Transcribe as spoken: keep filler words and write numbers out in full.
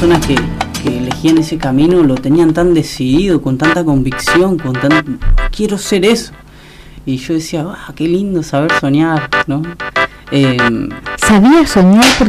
personas que, que elegían ese camino lo tenían tan decidido, con tanta convicción, con tan, quiero ser eso. Y yo decía, ah, qué lindo saber soñar, ¿no? Eh, ¿Sabía soñar?